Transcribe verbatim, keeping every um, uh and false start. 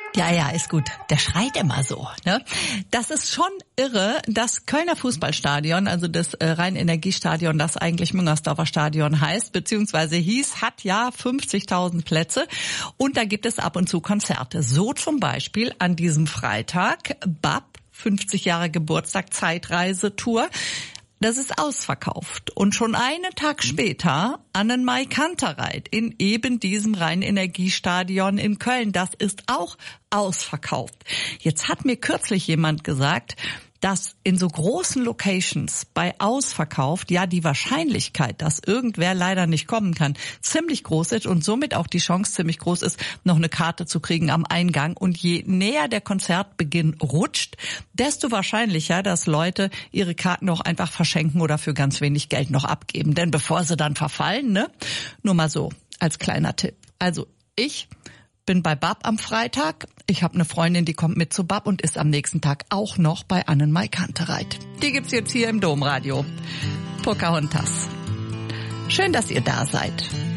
Ja, ja, ist gut. Der schreit immer so, ne? Das ist schon irre. Das Kölner Fußballstadion, also das äh, Rhein-Energiestadion, das eigentlich Müngersdorfer Stadion heißt, beziehungsweise hieß, hat ja fünfzigtausend Plätze. Und da gibt es ab und zu Konzerte. So zum Beispiel an diesem Freitag B A P, fünfzig Jahre Geburtstag, Zeitreisetour. Das ist ausverkauft. Und schon einen Tag später Annenmai Kantereit in eben diesem Rhein-Energiestadion in Köln. Das ist auch ausverkauft. Jetzt hat mir kürzlich jemand gesagt, dass in so großen Locations bei ausverkauft ja die Wahrscheinlichkeit, dass irgendwer leider nicht kommen kann, ziemlich groß ist und somit auch die Chance ziemlich groß ist, noch eine Karte zu kriegen am Eingang. Und je näher der Konzertbeginn rutscht, desto wahrscheinlicher, dass Leute ihre Karten noch einfach verschenken oder für ganz wenig Geld noch abgeben. Denn bevor sie dann verfallen, ne? Nur mal so als kleiner Tipp. Also ich bin bei B A P am Freitag. Ich habe eine Freundin, die kommt mit zu B A P und ist am nächsten Tag auch noch bei Annenmai Kantereit. Die gibt's jetzt hier im Domradio. Pocahontas. Schön, dass ihr da seid.